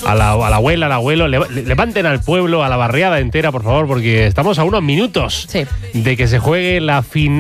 a la abuela, al abuelo, levanten al pueblo, a la barriada entera, por favor, porque estamos a unos minutos de que se juegue la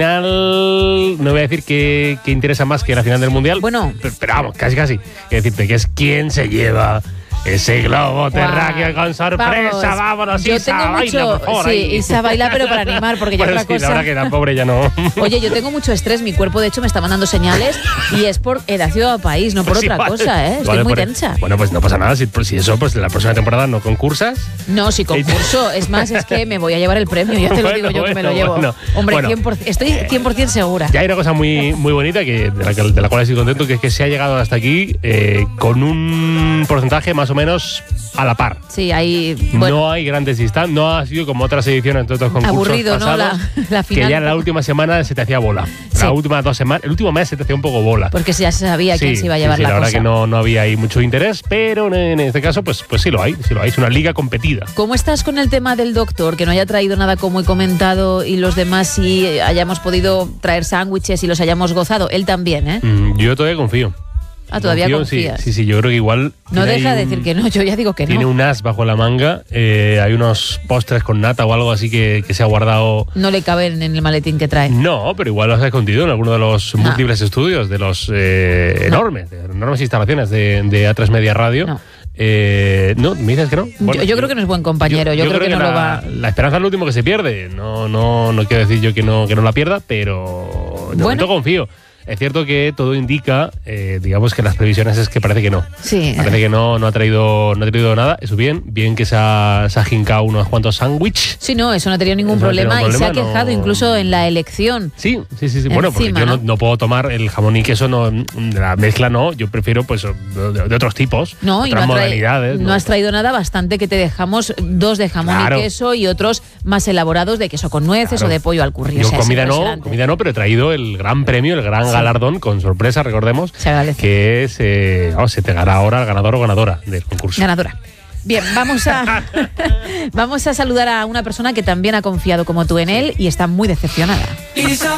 final. No voy a decir que interesa más que la final del Mundial. Bueno, pero vamos, casi. Quiero decirte que es quién se lleva ese globo terráqueo con sorpresa. Vámonos, yo Isa, tengo baila, mucho, por favor. sí, Isa baila, pero para animar, porque bueno, ya otra cosa. La verdad que la pobre ya no. Oye, yo tengo mucho estrés, mi cuerpo de hecho me está mandando señales y es por el ácido a país, no por otra cosa, ¿eh? Estoy muy tensa. Bueno, pues no pasa nada, si eso, pues la próxima temporada no concursas. No, si concurso, es más, es que me voy a llevar el premio, ya te lo digo yo que me lo llevo. Hombre, 100%, estoy 100% segura. Ya hay una cosa muy bonita de la cual estoy contento, que es que se ha llegado hasta aquí con un porcentaje más o menos a la par. Sí, hay... Bueno, no hay grandes distancias, no ha sido como otras ediciones entre otros concursos aburrido, pasados, ¿no? La final. Que ya en la última semana se te hacía bola. Sí. La última 2 semanas, el último mes se te hacía un poco bola. Porque ya se sabía quién se iba a llevar la cosa. La verdad que no había ahí mucho interés, pero en este caso pues sí lo hay. Es una liga competida. ¿Cómo estás con el tema del doctor? Que no haya traído nada como he comentado y los demás sí hayamos podido traer sándwiches y los hayamos gozado. Él también, ¿eh? Yo todavía confío. Ah, todavía confías. Sí, yo creo que igual... No deja de decir que no, yo ya digo que no. Tiene un as bajo la manga, hay unos postres con nata o algo así que se ha guardado... No le caben en el maletín que trae. No, pero igual los ha escondido en alguno de los múltiples estudios, de los enormes instalaciones de A3 Media Radio. No. ¿No? ¿Me dices que no? Bueno, yo creo que no es buen compañero, yo creo que no lo va... La esperanza es lo último que se pierde, no quiero decir yo que no la pierda, pero de momento confío. Es cierto que todo indica, digamos que las previsiones es que parece que no. Sí. Parece que no ha traído nada. Eso bien que se ha jincado unos cuantos sándwiches. Sí, no, eso no ha tenido ningún problema y se ha quejado incluso en la elección. Sí. Bueno, porque yo no puedo tomar el jamón y queso, la mezcla no, yo prefiero pues de otros tipos, otras modalidades. No has traído nada, bastante que te dejamos 2 de jamón y queso y otros más elaborados de queso con nueces o de pollo al curry. Yo comida no, pero he traído el gran premio, el gran galardón, con sorpresa, recordemos, que es, se te dará ahora el ganador o ganadora del concurso. Ganadora. Bien, vamos a saludar a una persona que también ha confiado como tú en él y está muy decepcionada.